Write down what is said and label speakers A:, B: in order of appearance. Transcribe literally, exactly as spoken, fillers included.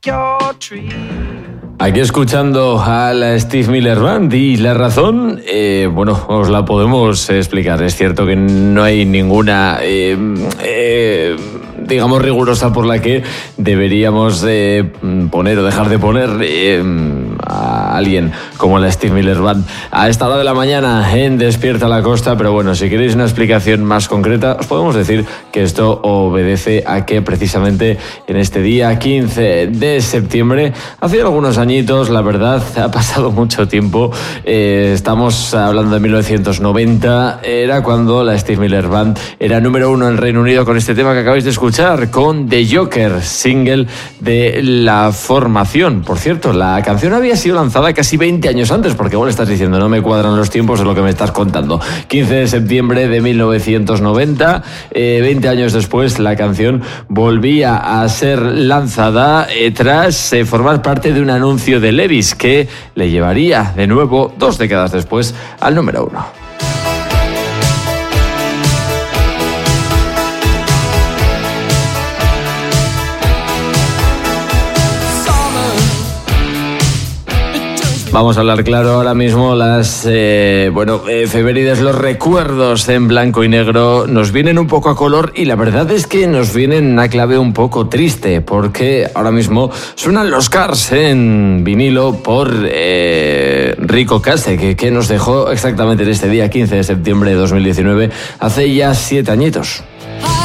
A: Aquí escuchando a la Steve Miller Band y la razón, eh, bueno, os la podemos explicar. Es cierto que no hay ninguna, eh, eh, digamos, rigurosa por la que deberíamos eh, poner o dejar de poner eh, a alguien como la Steve Miller Band a esta hora de la mañana en Despierta la Costa, pero bueno, si queréis una explicación más concreta, os podemos decir que esto obedece a que precisamente en este día quince de septiembre, hace algunos añitos, la verdad, ha pasado mucho tiempo, eh, estamos hablando de mil novecientos noventa, era cuando la Steve Miller Band era número uno en el Reino Unido con este tema que acabáis de escuchar, con The Joker, single de la formación. Por cierto, la canción había sido lanzada casi veinte años antes, porque bueno, estás diciendo, no me cuadran los tiempos de lo que me estás contando. quince de septiembre de mil novecientos noventa, eh, veinte años después, la canción volvía a ser lanzada eh, tras eh, formar parte de un anuncio de Levi's que le llevaría de nuevo, dos décadas después, al número uno. Vamos a hablar claro ahora mismo, las eh, bueno, efemérides, los recuerdos en blanco y negro nos vienen un poco a color y la verdad es que nos vienen en una clave un poco triste porque ahora mismo suenan los Cars en vinilo por eh, Rico Case, que, que nos dejó exactamente en este día quince de septiembre de dos mil diecinueve, hace ya siete añitos.